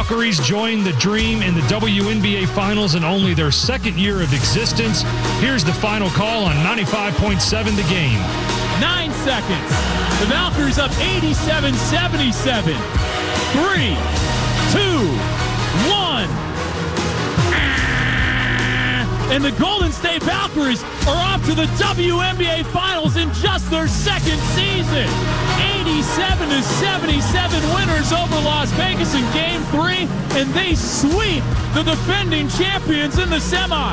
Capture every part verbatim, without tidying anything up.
Valkyries joined the Dream in the W N B A Finals in only their second year of existence. Here's the final call on ninety-five point seven The Game. Nine seconds. The Valkyries up eighty-seven seventy-seven. Three, two, one. And the Golden State Valkyries are off to the W N B A Finals in just their second season. eighty-seven to seventy-seven winners over Las Vegas in Game three, and they sweep the defending champions in the semi.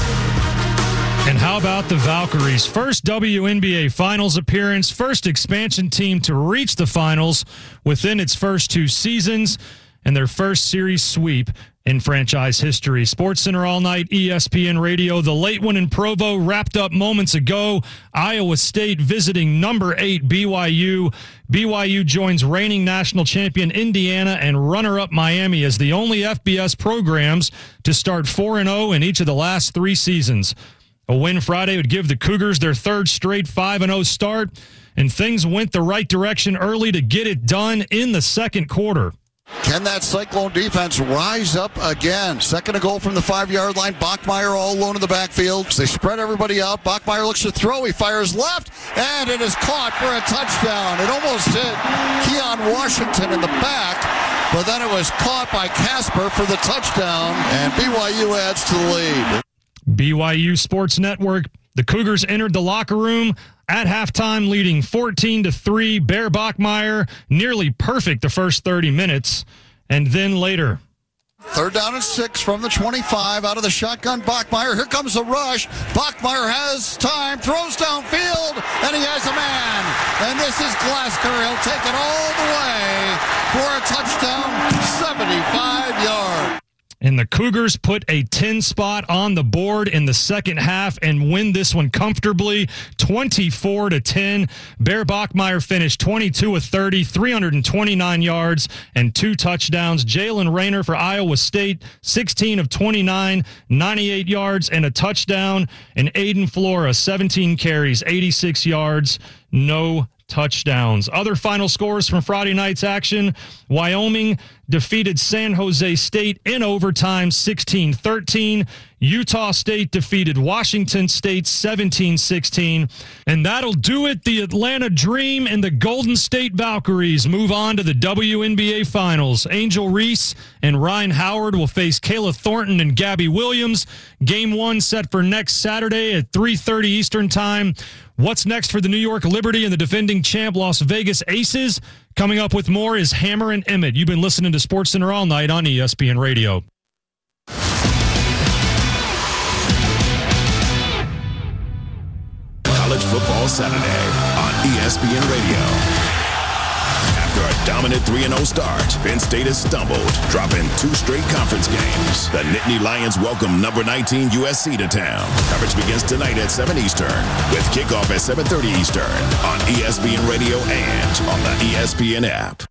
And how about the Valkyries? First W N B A Finals appearance, first expansion team to reach the finals within its first two seasons, and their first series sweep in franchise history. SportsCenter All Night, E S P N Radio. The late one in Provo wrapped up moments ago. Iowa State visiting number eight B Y U. B Y U joins reigning national champion Indiana and runner-up Miami as the only F B S programs to start four and oh in each of the last three seasons. A win Friday would give the Cougars their third straight five and oh start, and things went the right direction early to get it done in the second quarter. Can that Cyclone defense rise up again? Second and goal from the five-yard line. Bachmeier all alone in the backfield. They spread everybody out. Bachmeier looks to throw. He fires left, and it is caught for a touchdown. It almost hit Keon Washington in the back, but then it was caught by Casper for the touchdown, and B Y U adds to the lead. B Y U Sports Network. The Cougars entered the locker room at halftime, leading fourteen to three. Bear Bachmeier, nearly perfect the first thirty minutes. And then later. Third down and six from the twenty-five. Out of the shotgun, Bachmeier. Here comes the rush. Bachmeier has time, throws downfield, and he has a man. And this is Glasgow. He'll take it all the way for a touchdown, seventy-five yards. And the Cougars put a ten spot on the board in the second half and win this one comfortably, twenty-four to ten. Bear Bachmeier finished twenty-two of thirty, three hundred twenty-nine yards and two touchdowns. Jalen Rayner for Iowa State, sixteen of twenty-nine, ninety-eight yards and a touchdown. And Aiden Flora, seventeen carries, eighty-six yards, no touchdowns. Other final scores from Friday night's action. Wyoming defeated San Jose State in overtime, sixteen thirteen. Utah State defeated Washington State, seventeen sixteen. And that'll do it. The Atlanta Dream and the Golden State Valkyries move on to the W N B A Finals. Angel Reese and Ryan Howard will face Kayla Thornton and Gabby Williams. Game one set for next Saturday at three thirty Eastern Time. What's next for the New York Liberty and the defending champ Las Vegas Aces? Coming up with more is Hammer and Emmett. You've been listening to SportsCenter All Night on E S P N Radio. College Football Saturday on E S P N Radio. After a dominant three and oh start, Penn State has stumbled, dropping two straight conference games. The Nittany Lions welcome number nineteen U S C to town. Coverage begins tonight at seven Eastern, with kickoff at seven thirty Eastern on E S P N Radio and on the E S P N app.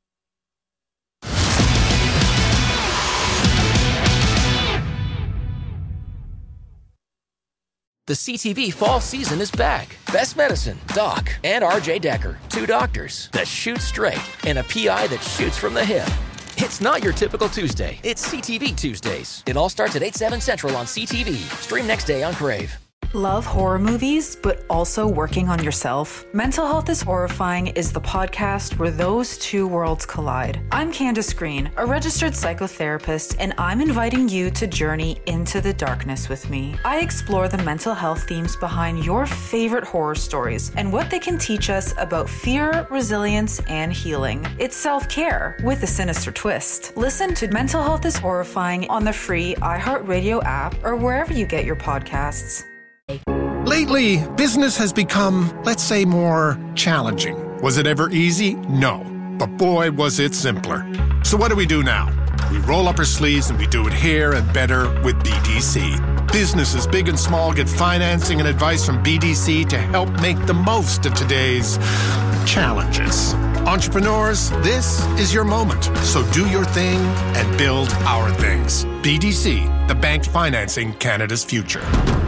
The C T V fall season is back. Best Medicine, Doc, and R J Decker, two doctors that shoot straight and a P I that shoots from the hip. It's not your typical Tuesday. It's C T V Tuesdays. It all starts at eight, seven Central on C T V. Stream next day on Crave. Love horror movies, but also working on yourself? Mental Health is Horrifying is the podcast where those two worlds collide. I'm Candace Green, a registered psychotherapist, and I'm inviting you to journey into the darkness with me. I explore the mental health themes behind your favorite horror stories and what they can teach us about fear, resilience, and healing. It's self-care with a sinister twist. Listen to Mental Health is Horrifying on the free iHeartRadio app or wherever you get your podcasts. Lately, business has become, let's say, more challenging. Was it ever easy? No. But boy, was it simpler. So what do we do now? We roll up our sleeves and we do it here and better with B D C. Businesses big and small get financing and advice from B D C to help make the most of today's challenges. Entrepreneurs, this is your moment. So do your thing and build our things. B D C, the bank financing Canada's future.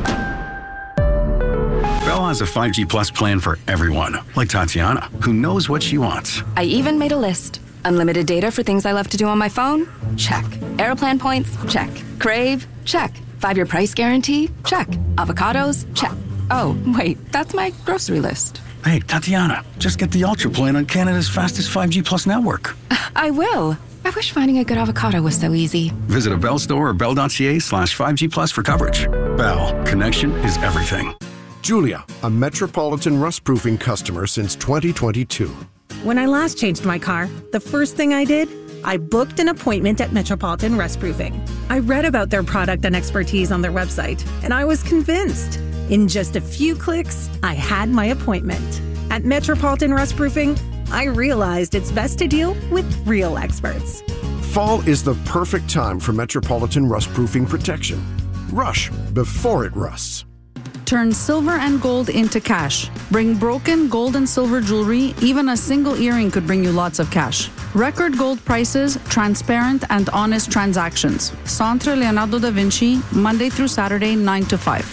Bell has a five G Plus plan for everyone, like Tatiana, who knows what she wants. I even made a list. Unlimited data for things I love to do on my phone? Check. Airplan points? Check. Crave? Check. Five-year price guarantee? Check. Avocados? Check. Oh, wait, that's my grocery list. Hey, Tatiana, just get the Ultra plan on Canada's fastest five G plus network. I will. I wish finding a good avocado was so easy. Visit a Bell store or bell.ca slash 5G plus for coverage. Bell, connection is everything. Julia, a Metropolitan rust-proofing customer since twenty twenty-two. When I last changed my car, the first thing I did, I booked an appointment at Metropolitan Rustproofing. I read about their product and expertise on their website, and I was convinced. In just a few clicks, I had my appointment. At Metropolitan Rustproofing, I realized it's best to deal with real experts. Fall is the perfect time for Metropolitan rust-proofing protection. Rush before it rusts. Turn silver and gold into cash. Bring broken gold and silver jewelry. Even a single earring could bring you lots of cash. Record gold prices, transparent and honest transactions. Centre Leonardo da Vinci, Monday through Saturday, nine to five.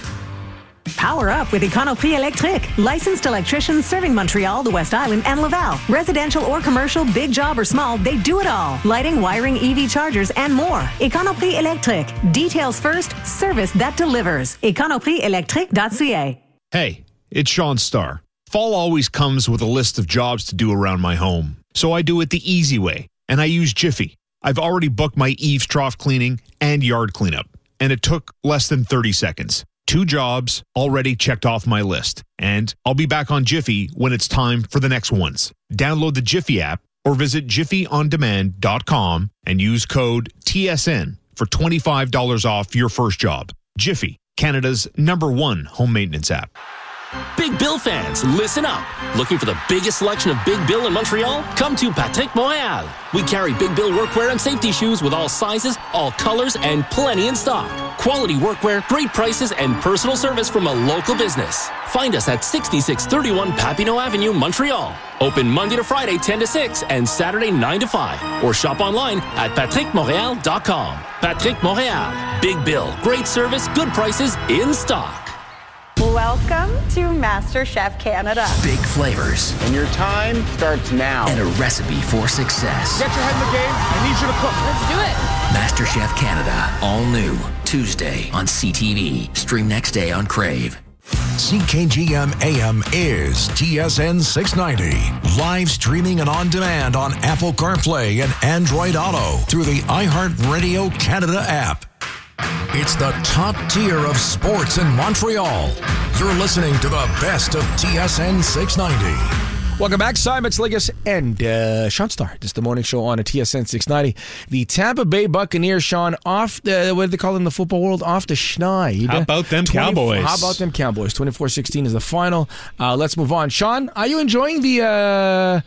Power up with Econoprix Electric. Licensed electricians serving Montreal, the West Island, and Laval. Residential or commercial, big job or small, they do it all. Lighting, wiring, E V chargers, and more. Econoprix Electric. Details first, service that delivers. econoprix electric dot c a. Hey, it's Sean Starr. Fall always comes with a list of jobs to do around my home. So I do it the easy way, and I use Jiffy. I've already booked my eaves trough cleaning and yard cleanup, and it took less than thirty seconds. Two jobs already checked off my list, and I'll be back on Jiffy when it's time for the next ones. Download the Jiffy app or visit jiffy on demand dot com and use code T S N for twenty-five dollars off your first job. Jiffy, Canada's number one home maintenance app. Big Bill fans, listen up. Looking for the biggest selection of Big Bill in Montreal? Come to Patrick Montréal. We carry Big Bill workwear and safety shoes with all sizes, all colors, and plenty in stock. Quality workwear, great prices, and personal service from a local business. Find us at sixty-six thirty-one Papineau Avenue, Montreal. Open Monday to Friday, ten to six, and Saturday, nine to five. Or shop online at patrick montreal dot com. Patrick Montréal. Big Bill. Great service, good prices, in stock. Welcome to MasterChef Canada. Big flavors. And your time starts now. And a recipe for success. Get your head in the game. I need you to cook. Let's do it. MasterChef Canada. All new. Tuesday on C T V. Stream next day on Crave. C K G M A M is T S N six ninety. Live streaming and on demand on Apple CarPlay and Android Auto through the iHeartRadio Canada app. It's the top tier of sports in Montreal. You're listening to the best of T S N six ninety. Welcome back, Simon Sligas and uh, Sean Starr. This is the morning show on a T S N six ninety. The Tampa Bay Buccaneers, Sean, off the, what do they call them in the football world? Off the schneid. How about them Cowboys? How about them Cowboys? twenty-four sixteen is the final. Uh, let's move on. Sean, are you enjoying the uh,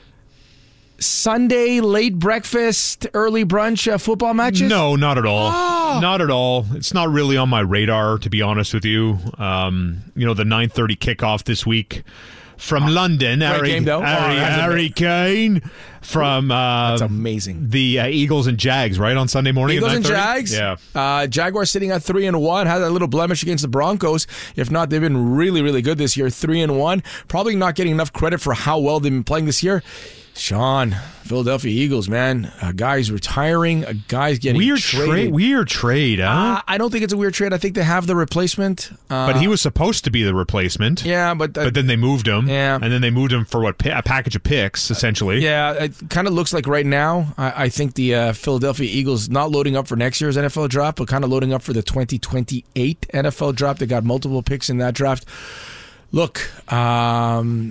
Sunday late breakfast, early brunch uh, football matches? No, not at all. Oh. Not at all. It's not really on my radar, to be honest with you. Um, you know, the nine thirty kickoff this week. From oh, London, Harry, game, though. Harry, oh, Harry Kane from uh, that's amazing. The uh, Eagles and Jags, right, on Sunday morning. Eagles at and Jags. Yeah, uh, Jaguars sitting at three and one. Had a little blemish against the Broncos. If not, they've been really, really good this year. Three and one. Probably not getting enough credit for how well they've been playing this year. Sean, Philadelphia Eagles, man. A guy's retiring. A guy's getting weird traded. trade. Weird trade, huh? Uh, I don't think it's a weird trade. I think they have the replacement. Uh, but he was supposed to be the replacement. Yeah, but uh, but then they moved him. Yeah, and then they moved him for what? A package of picks, essentially. Uh, yeah, it kind of looks like right now. I, I think the uh, Philadelphia Eagles not loading up for next year's N F L draft, but kind of loading up for the twenty twenty-eight N F L draft. They got multiple picks in that draft. Look, um.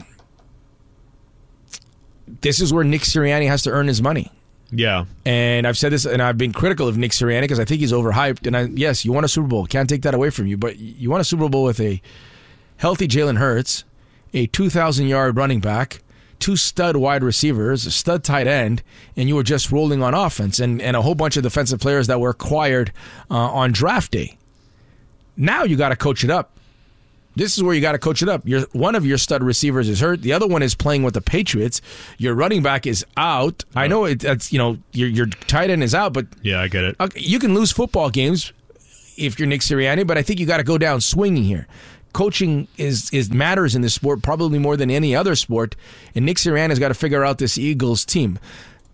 This is where Nick Sirianni has to earn his money. Yeah. And I've said this, and I've been critical of Nick Sirianni because I think he's overhyped. And I, yes, you won a Super Bowl. Can't take that away from you. But you won a Super Bowl with a healthy Jalen Hurts, a two thousand yard running back, two stud wide receivers, a stud tight end, and you were just rolling on offense and, and a whole bunch of defensive players that were acquired uh, on draft day. Now you got to coach it up. This is where you got to coach it up. Your one of your stud receivers is hurt. The other one is playing with the Patriots. Your running back is out. I know it, it's you know your your tight end is out, but yeah, I get it. Okay, you can lose football games if you're Nick Sirianni, but I think you got to go down swinging here. Coaching is is matters in this sport probably more than any other sport, and Nick Sirianni's got to figure out this Eagles team.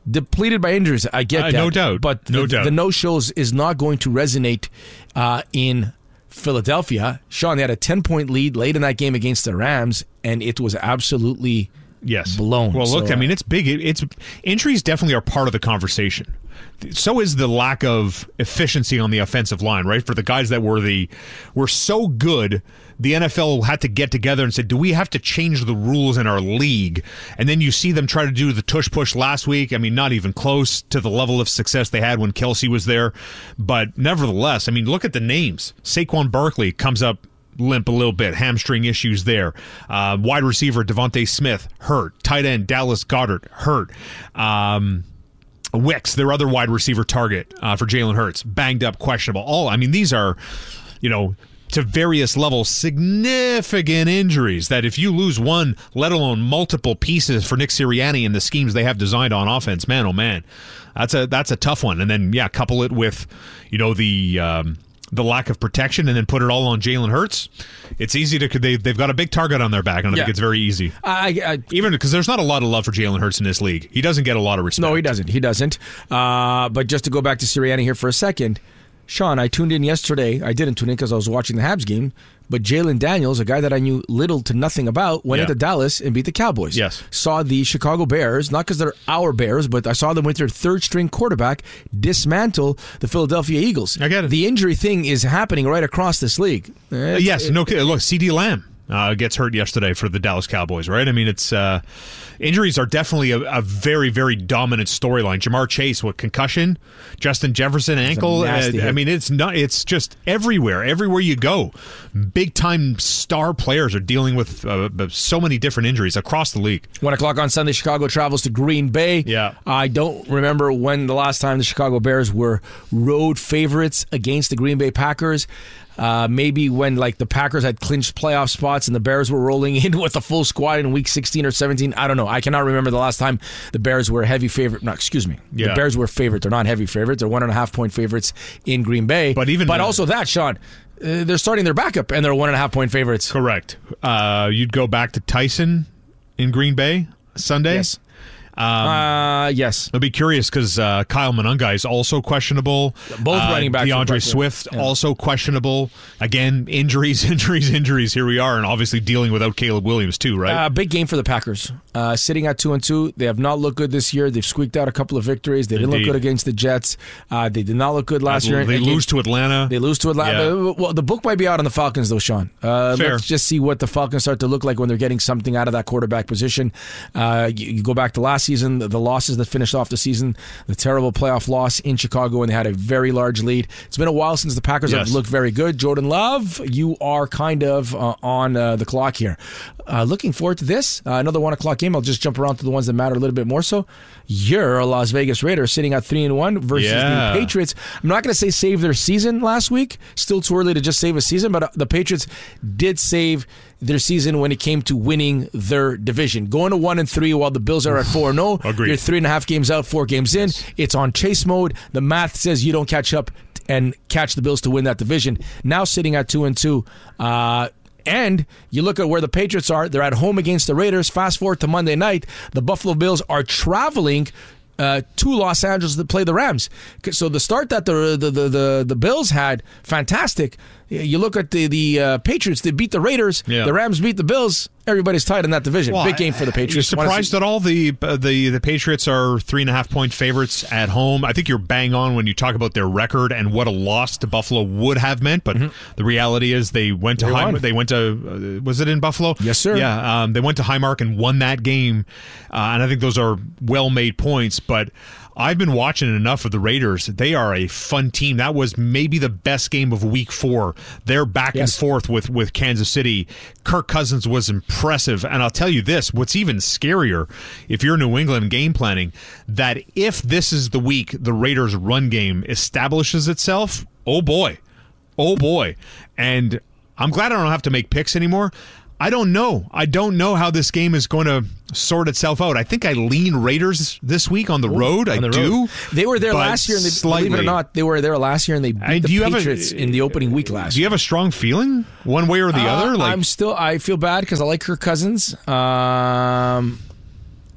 depleted by injuries. I get Uh, that. no doubt. But No the, doubt. the no-shows is not going to resonate uh, in Philadelphia. Sean, they had a ten-point lead late in that game against the Rams, and it was absolutely yes. blown. Well, look, So, I mean, it's big. It, it's injuries definitely are part of the conversation. So is the lack of efficiency on the offensive line, right? For the guys that were the were so good, the N F L had to get together and said, do we have to change the rules in our league? And then you see them try to do the tush push last week. I mean, not even close to the level of success they had when Kelsey was there. But nevertheless, I mean, look at the names. Saquon Barkley comes up limp a little bit, hamstring issues there. Uh, wide receiver Devontae Smith, hurt. Tight end Dallas Goedert, hurt. Um... Wicks, their other wide receiver target uh, for Jalen Hurts, banged up, questionable. All, I mean, these are, you know, to various levels, significant injuries that if you lose one, let alone multiple pieces for Nick Sirianni and the schemes they have designed on offense, man, oh man, that's a that's a tough one. And then, yeah, couple it with, you know, the um, the lack of protection and then put it all on Jalen Hurts. It's easy to, they, they've got a big target on their back, and I Yeah. think it's very easy. I, I, Even because there's not a lot of love for Jalen Hurts in this league. He doesn't get a lot of respect. No, he doesn't. He doesn't. Uh, but just to go back to Sirianni here for a second, Sean, I tuned in yesterday. I didn't tune in because I was watching the Habs game. But Jalen Daniels, a guy that I knew little to nothing about, went Yeah. into Dallas and beat the Cowboys. Yes. Saw the Chicago Bears, not because they're our Bears, but I saw them with their third-string quarterback dismantle the Philadelphia Eagles. I get it. The injury thing is happening right across this league. Uh, yes, no kidding. Look, C D Lamb uh, gets hurt yesterday for the Dallas Cowboys, right? I mean, it's uh, injuries are definitely a, a very, very dominant storyline. Jamar Chase with concussion, Justin Jefferson ankle. nasty Uh, I hit. mean, it's not. It's just everywhere. Everywhere you go, big time star players are dealing with uh, so many different injuries across the league. One o'clock on Sunday, Chicago travels to Green Bay. Yeah. I don't remember when the last time the Chicago Bears were road favorites against the Green Bay Packers. Uh, maybe when like the Packers had clinched playoff spots and the Bears were rolling in with a full squad in week sixteen or seventeen. I don't know. I cannot remember the last time the Bears were heavy favorite. No, excuse me. The Yeah. Bears were favorite. They're not heavy favorites. They're one and a half point favorites in Green Bay. But even but uh, also that, Sean, uh, they're starting their backup and they're one and a half point favorites. Correct. Uh, you'd go back to Tyson in Green Bay Sunday. Yes. Um, Uh, yes. I'll be curious because uh, Kyle Monunga is also questionable. Both Uh, running backs are DeAndre questionable. Swift Yeah. also questionable. Again, injuries, injuries, injuries. Here we are, and obviously dealing without Caleb Williams too, right? Uh, big game for the Packers. Uh, sitting at two and two, they have not looked good this year. They've squeaked out a couple of victories. They didn't Indeed. look good against the Jets. Uh, they did not look good last Uh, year. They Again, lose to Atlanta. They lose to Atlanta. Yeah. Well, the book might be out on the Falcons, though, Sean. Uh, Fair. Let's just see what the Falcons start to look like when they're getting something out of that quarterback position. Uh, you, you go back to last season, the, the losses that finished off the season, the terrible playoff loss in Chicago, and they had a very large lead. It's been a while since the Packers Yes. have looked very good. Jordan Love, you are kind of uh, on uh, the clock here. Uh, looking forward to this. Uh, another one o'clock game. I'll just jump around to the ones that matter a little bit more so. Your Las Vegas Raiders sitting at three and one versus Yeah. the Patriots. I'm not going to say save their season last week. Still too early to just save a season, but uh, the Patriots did save their season when it came to winning their division. Going to one and three while the Bills are at four and zero. Agreed. You're three and a half games out, four games in. It's on chase mode. The math says you don't catch up and catch the Bills to win that division. Now sitting at two and two. Uh, And you look at where the Patriots are. They're at home against the Raiders. Fast forward to Monday night. The Buffalo Bills are traveling uh, to Los Angeles to play the Rams. So the start that the the the, the, the Bills had, fantastic. You look at the, the uh, Patriots. They beat the Raiders. Yeah. The Rams beat the Bills. Everybody's tied in that division. Well, Big game for the You're Patriots. surprised at all the uh, the the Patriots are three and a half point favorites at home. I think you're bang on when you talk about their record and what a loss to Buffalo would have meant. But Mm-hmm. the reality is they went to They High, won. they went to uh, was it in Buffalo? Yes, sir. Yeah, um, they went to Highmark and won that game, uh, and I think those are well made points. But I've been watching enough of the Raiders. They are a fun team. That was maybe the best game of Week Four. They're back Yes. and forth with with Kansas City. Kirk Cousins was impressive, and I'll tell you this: what's even scarier, if you're New England game planning, that if this is the week the Raiders' run game establishes itself, oh boy, oh boy, and I'm glad I don't have to make picks anymore. I don't know. I don't know how this game is going to sort itself out. I think I lean Raiders this week on the road. I On the do. road. They were there but last year, and they, slightly. believe it or not, they were there last year, and they beat I- the do you have a- Patriots in the opening week last Do you year. have a strong feeling one way or the Uh, other? Like I'm still. I feel bad because I like Kirk Cousins. Um,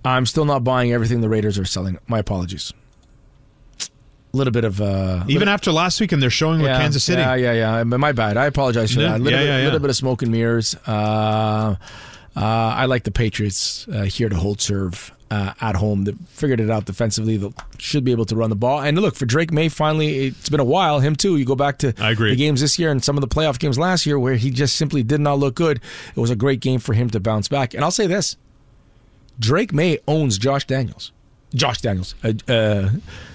I'm still not buying everything the Raiders are selling. My apologies. A little bit of uh, even little, after last week, and they're showing yeah, with Kansas City. Yeah, yeah, yeah. My bad. I apologize for yeah, that. A little, yeah, bit, yeah, yeah. little bit of smoke and mirrors. Uh, uh, I like the Patriots uh, here to hold serve uh, at home. They figured it out defensively. They should be able to run the ball. And look, for Drake May, finally, it's been a while. Him too. You go back to I agree. the games this year and some of the playoff games last year where he just simply did not look good. It was a great game for him to bounce back. And I'll say this: Drake May owns Josh Daniels. Josh Daniels, uh, uh,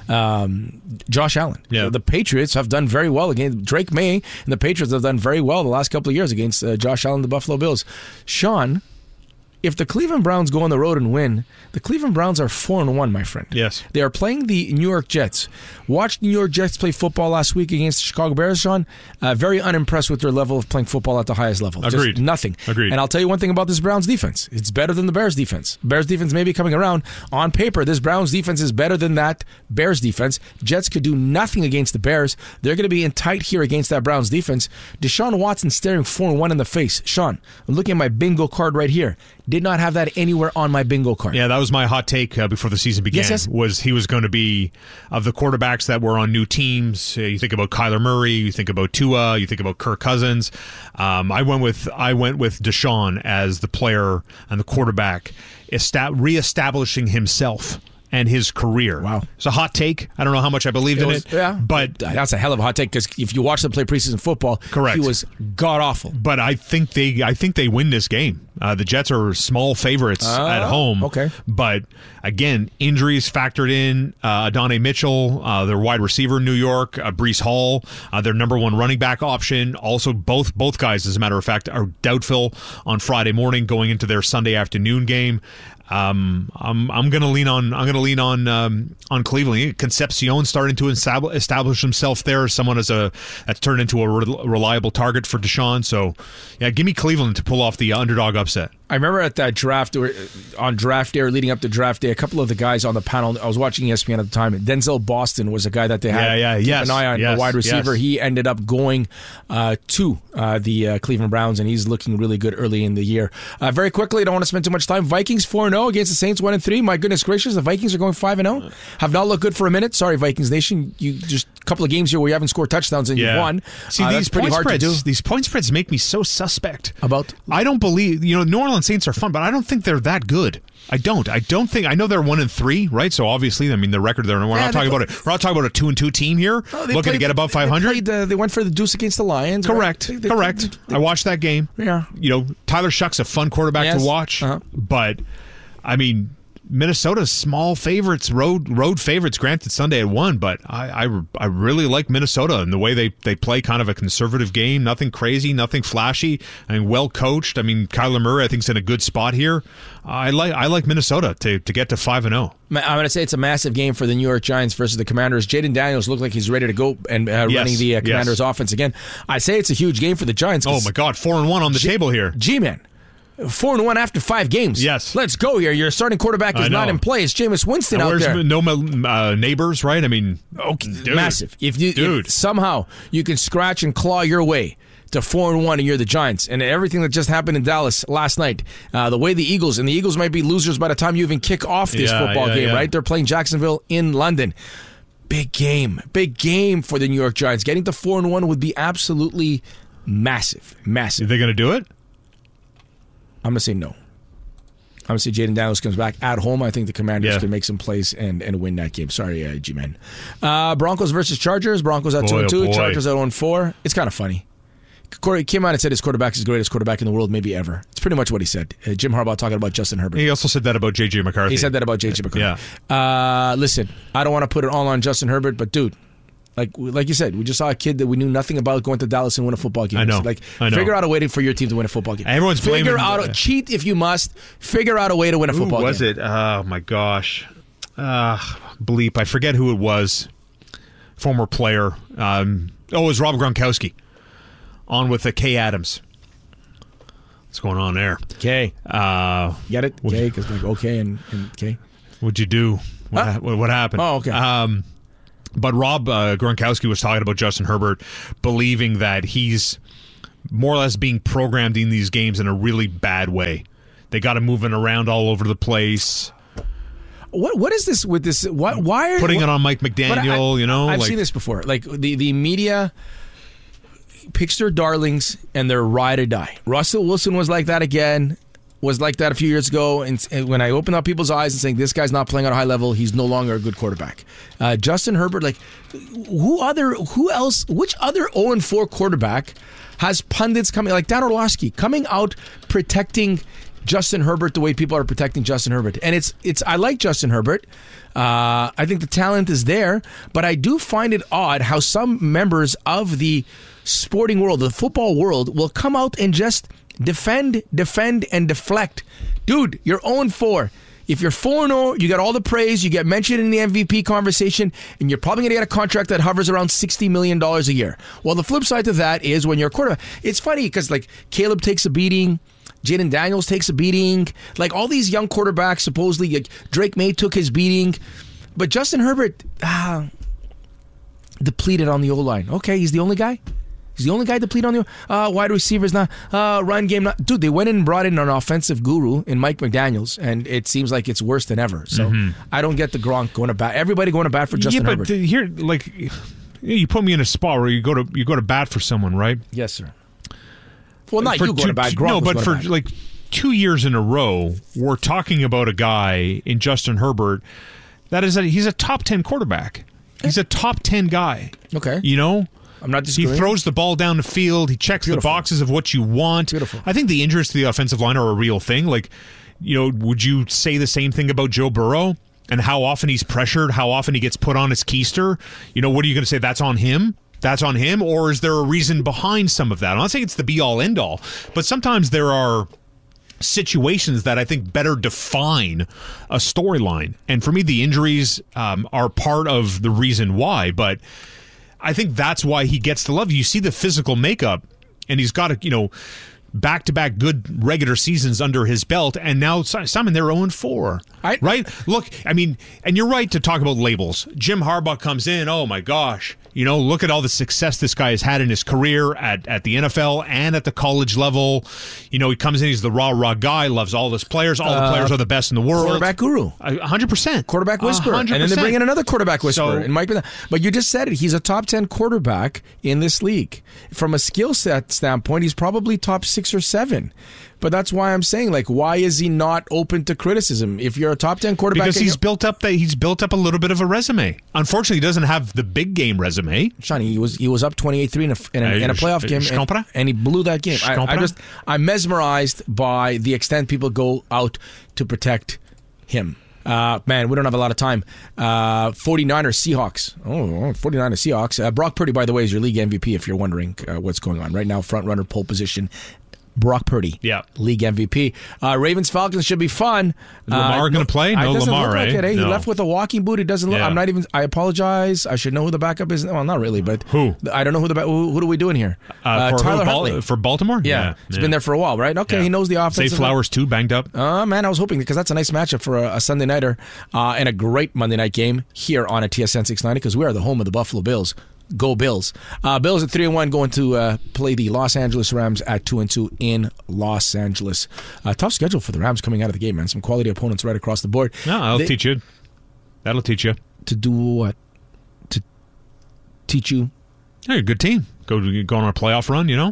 um, Josh Allen. Yeah. The Patriots have done very well against Drake May, and the Patriots have done very well the last couple of years against uh, Josh Allen, the Buffalo Bills. Sean, if the Cleveland Browns go on the road and win, the Cleveland Browns are four and one, my friend. Yes, they are playing the New York Jets. Watched New York Jets play football last week against the Chicago Bears, Sean. Uh, very unimpressed with their level of playing football at the highest level. Agreed. Just nothing. Agreed. And I'll tell you one thing about this Browns defense: it's better than the Bears defense. Bears defense may be coming around. On paper, this Browns defense is better than that Bears defense. Jets could do nothing against the Bears. They're going to be in tight here against that Browns defense. Deshaun Watson staring four and one in the face. Sean, I'm looking at my bingo card right here. Did not have that anywhere on my bingo card. Yeah, that was my hot take uh, before the season began. Yes, yes. Was he was going to be, of the quarterbacks that were on new teams, uh, you think about Kyler Murray, you think about Tua, you think about Kirk Cousins. Um, I went with I went with Deshaun as the player and the quarterback, esta- reestablishing himself and his career. Wow. It's a hot take. I don't know how much I believed It in was- it. yeah. But That's a hell of a hot take because if you watch them play preseason football, Correct. he was god awful. But I think they I think they win this game. Uh, the Jets are small favorites Ah, at home. okay. But again, injuries factored in. Uh, Adonai Mitchell, uh, their wide receiver in New York, uh, Breece Hall, uh, their number one running back option. Also, both both guys, as a matter of fact, are doubtful on Friday morning going into their Sunday afternoon game. Um, I'm I'm gonna lean on I'm gonna lean on um, on Cleveland. Concepcion starting to estab- establish himself there as someone as a that's turned into a re- reliable target for Deshaun. So, yeah, give me Cleveland to pull off the underdog upset. I remember at that draft, or on draft day or leading up to draft day, a couple of the guys on the panel, I was watching E S P N at the time, Denzel Boston was a guy that they had Yeah, yeah, keep yes, an eye on, yes, a wide receiver. yes. He ended up going uh, to uh, the uh, Cleveland Browns, and he's looking really good early in the year. Uh, very quickly, I don't want to spend too much time. Vikings four and oh against the Saints one and three. My goodness gracious, the Vikings are going five and oh. Have not looked good for a minute. Sorry, Vikings Nation. You just a couple of games here where you haven't scored touchdowns and Yeah. you've won. See, Uh, these that's pretty point hard spreads, to do. these point spreads make me so suspect. About? I don't believe, you know, New Orleans Saints are fun, but I don't think they're that good. I don't. I don't think. I know they're one and three, right? So obviously, I mean, the record there. We're Yeah, not talking they- about it. We're not talking about a two and two team here, Oh, they looking to played- get above five hundred. They, played, uh, they went for the deuce against the Lions. right? Correct. They- they- Correct. I watched that game. Yeah. You know, Tyler Shuck's a fun quarterback Yes. to watch, Uh-huh. but I mean, Minnesota's small favorites, road road favorites. Granted, Sunday at one, but I, I I really like Minnesota and the way they they play kind of a conservative game. Nothing crazy, nothing flashy, I mean, well coached. I mean, Kyler Murray, I think, is in a good spot here. I like I like Minnesota to to get to five and zero. I'm going to say it's a massive game for the New York Giants versus the Commanders. Jaden Daniels looked like he's ready to go and uh, Yes, running the uh, Commanders' yes. offense again. I say it's a huge game for the Giants. Oh my God, four and one on the G- table here. G-Man. Four and one after five games. Yes. Let's go here. Your starting quarterback I is not know. in play. It's Jameis Winston And out where's there. no uh, neighbors, right? I mean, Okay, dude. massive. If you Dude. if somehow you can scratch and claw your way to four and one, and you're the Giants, and everything that just happened in Dallas last night, uh, the way the Eagles and the Eagles might be losers by the time you even kick off this Yeah, football yeah, game, yeah. right? They're playing Jacksonville in London. Big game, big game for the New York Giants. Getting to four and one would be absolutely massive, massive. Are they going to do it? I'm gonna say no. I'm going to say Jaden Daniels comes back at home. I think the Commanders Yeah. can make some plays and, and win that game. Sorry, uh, G-Man. Uh, Broncos versus Chargers. Broncos at Boy, two and two. oh boy. Chargers at one and four. It's kind of funny. Corey came out and said his quarterback is the greatest quarterback in the world, maybe ever. It's pretty much what he said. Uh, Jim Harbaugh talking about Justin Herbert. He also said that about J J McCarthy. He said that about J J McCarthy. Yeah. Uh, listen, I don't want to put it all on Justin Herbert, but dude, like like you said, we just saw a kid that we knew nothing about going to Dallas and win a football game. I know. Like, I know. figure out a way to, for your team to win a football game. Everyone's figure blaming- out a, cheat if you must. Figure out a way to win a Who football was game. it? Oh my gosh. Uh, bleep. I forget who it was. Former player. Um, oh, it was Rob Gronkowski. On with the K Adams. What's going on there? K. Uh, Get it? K, because like okay and, and K. What'd you do? What, Huh? ha- what, what happened? Oh, okay. Um, but Rob uh, Gronkowski was talking about Justin Herbert, believing that he's more or less being programmed in these games in a really bad way. They got him moving around all over the place. what what is this with this? What why are putting what, it on Mike McDaniel? I, you know, I've like, seen this before. Like the the media picks their darlings and they're ride or die. Russell Wilson was like that again. Was like that a few years ago, and, and when I opened up people's eyes and saying this guy's not playing at a high level, he's no longer a good quarterback. Uh, Justin Herbert, like who other, who else, which other oh and four quarterback has pundits coming like Dan Orlovsky coming out protecting Justin Herbert the way people are protecting Justin Herbert? And it's it's I like Justin Herbert. Uh, I think the talent is there, but I do find it odd how some members of the sporting world, the football world, will come out and just defend, defend, and deflect. Dude, you're oh and four. If you're four and oh, you get all the praise, you get mentioned in the M V P conversation, and you're probably going to get a contract that hovers around sixty million dollars a year. Well, the flip side to that is when you're a quarterback. It's funny because like Caleb takes a beating, Jaden Daniels takes a beating, like all these young quarterbacks, supposedly, like Drake May took his beating, but Justin Herbert, ah, depleted on the O-line. Okay, he's the only guy? He's the only guy to plead on the uh, wide receivers, not uh, run game. Not dude. They went in and brought in an offensive guru in Mike McDaniels, and it seems like it's worse than ever. So mm-hmm. I don't get the Gronk going to bat. Everybody going to bat for Justin yeah, but Herbert. The, here, like, you put me in a spot where you go to you go to bat for someone, right? Yes, sir. Well, not for you going two, to bat. Gronk no, but for bat. like two years in a row, we're talking about a guy in Justin Herbert that is a, he's a top ten quarterback. He's a top ten guy. Okay, you know. I'm not He throws the ball down the field. He checks Beautiful. the boxes of what you want. Beautiful. I think the injuries to the offensive line are a real thing. Like, you know, would you say the same thing about Joe Burrow and how often he's pressured, how often he gets put on his keister? You know, what are you going to say? That's on him? That's on him? Or is there a reason behind some of that? I'm not saying it's the be-all, end-all, but sometimes there are situations that I think better define a storyline. And for me, the injuries um, are part of the reason why, but I think that's why he gets the love. You see the physical makeup, and he's got a, you know, back-to-back good regular seasons under his belt, and now Simon, they're oh and four. I, right? Look, I mean, and you're right to talk about labels. Jim Harbaugh comes in, oh my gosh, you know, look at all the success this guy has had in his career at, at the N F L and at the college level. You know, he comes in, he's the rah-rah guy, loves all his players. All uh, the players are the best in the world. Quarterback guru. one hundred percent. Quarterback whisperer. one hundred percent. And then they bring in another quarterback whisperer. So, and Mike, but you just said it. He's a top ten quarterback in this league. From a skill set standpoint, he's probably top six or seven. But that's why I'm saying, like, why is he not open to criticism? If you're a top ten quarterback, because he's built up that he's built up a little bit of a resume. Unfortunately, he doesn't have the big game resume. Sean, he was he was up twenty-eight three in a, in a, in a playoff game, and, and he blew that game. I, I just I'm mesmerized by the extent people go out to protect him. Uh, man, we don't have a lot of time. Uh, 49ers Seahawks. Oh, 49ers Seahawks. Uh, Brock Purdy, by the way, is your league M V P if you're wondering uh, what's going on right now. Front runner, pole position. Brock Purdy, yeah, league M V P. Uh, Ravens Falcons should be fun. Is Lamar uh, going to play? No, Lamar, right? Like eh? no. He left with a walking boot. It doesn't look. Yeah. I'm not even. I apologize. I should know who the backup is. Well, not really, but who? I don't know who the. Who, who are we doing here? Uh, uh, for Tyler who, Huntley for Baltimore. Yeah, yeah. it's yeah. been there for a while, right? Okay, yeah. He knows the offense. Zay Flowers too, banged up. Oh uh, man, I was hoping because that's a nice matchup for a, a Sunday nighter uh, and a great Monday night game here on a T S N six ninety because we are the home of the Buffalo Bills. Go Bills. Uh, Bills at three and one going to uh, play the Los Angeles Rams at two and two in Los Angeles. Uh, tough schedule for the Rams coming out of the game, man. Some quality opponents right across the board. No, I'll they, teach you. That'll teach you. To do what? To teach you? Yeah, you're a good team. Go, go on a playoff run, you know?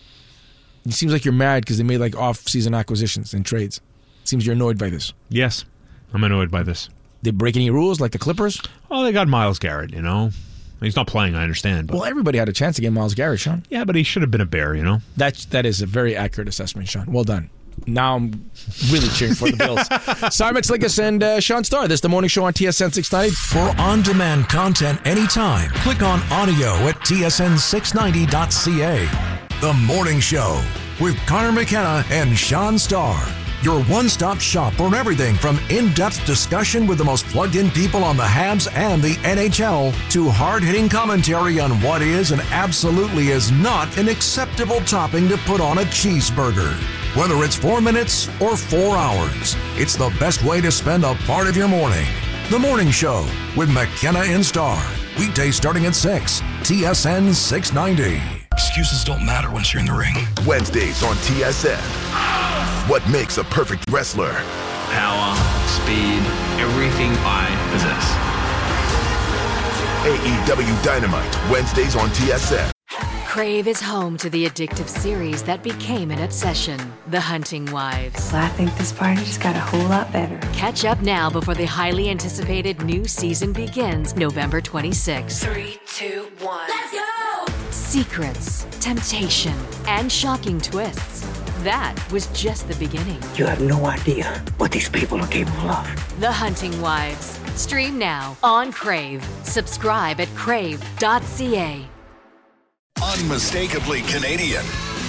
It seems like you're mad because they made like off-season acquisitions and trades. It seems you're annoyed by this. Yes, I'm annoyed by this. They break any rules like the Clippers? Oh, they got Myles Garrett, you know? He's not playing, I understand. But. Well, everybody had a chance to get Myles Garrett, Sean. Yeah, but he should have been a Bear, you know? That's, that is a very accurate assessment, Sean. Well done. Now I'm really cheering for the Bills. Simon Slickis and uh, Sean Starr. This is the morning show on T S N six ninety. For on-demand content anytime, click on audio at T S N six ninety dot C A. The Morning Show with Connor McKenna and Sean Starr. Your one-stop shop for everything from in-depth discussion with the most plugged-in people on the Habs and the N H L to hard-hitting commentary on what is and absolutely is not an acceptable topping to put on a cheeseburger. Whether it's four minutes or four hours, it's the best way to spend a part of your morning. The Morning Show with McKenna and Starr. Weekdays starting at six. T S N six ninety. Excuses don't matter once you're in the ring. Wednesdays on T S N. What makes a perfect wrestler? Power, speed, everything I possess. A E W Dynamite, Wednesdays on T S N. Crave is home to the addictive series that became an obsession, The Hunting Wives. Well, I think this party just got a whole lot better. Catch up now before the highly anticipated new season begins November twenty-sixth. Three, two, one. Let's go! Secrets, temptation, and shocking twists. That was just the beginning. You have no idea what these people are capable of. The Hunting Wives. Stream now on Crave. Subscribe at crave dot c a. Unmistakably Canadian.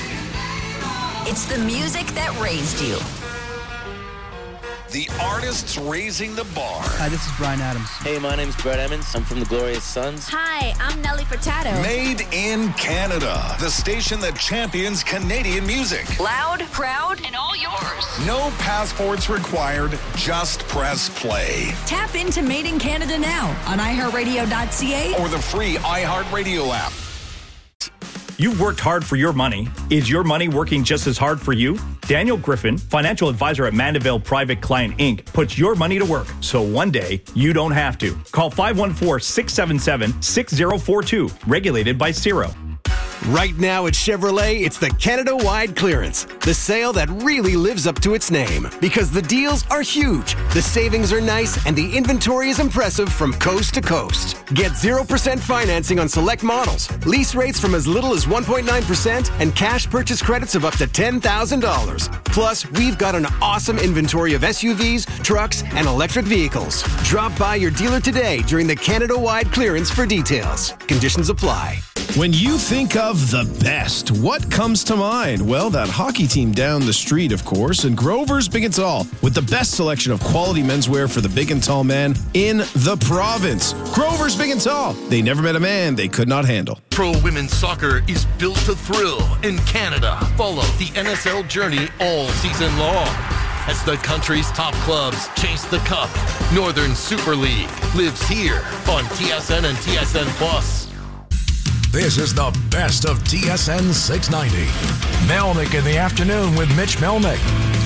It's the music that raised you. The artists raising the bar. Hi, this is Bryan Adams. Hey, my name's Brett Emmons. I'm from the Glorious Sons. Hi, I'm Nelly Furtado. Made in Canada. The station that champions Canadian music. Loud, proud, and all yours. No passports required. Just press play. Tap into Made in Canada now on i heart radio dot c a or the free iHeartRadio app. You've worked hard for your money. Is your money working just as hard for you? Daniel Griffin, financial advisor at Mandeville Private Client Incorporated, puts your money to work so one day you don't have to. Call five one four, six seven seven, six zero four two. Regulated by C I R O. Right now at Chevrolet, it's the Canada-wide clearance. The sale that really lives up to its name. Because the deals are huge, the savings are nice, and the inventory is impressive from coast to coast. Get zero percent financing on select models, lease rates from as little as one point nine percent, and cash purchase credits of up to ten thousand dollars. Plus, we've got an awesome inventory of S U Vs, trucks, and electric vehicles. Drop by your dealer today during the Canada-wide clearance for details. Conditions apply. When you think of the best, what comes to mind? Well, that hockey team down the street, of course, and Grover's Big and Tall, with the best selection of quality menswear for the big and tall man in the province. Grover's Big and Tall. They never met a man they could not handle. Pro women's soccer is built to thrill in Canada. Follow the N S L journey all season long as the country's top clubs chase the cup. Northern Super League lives here on T S N and T S N Plus. This is the best of T S N six ninety. Melnick in the afternoon with Mitch Melnick.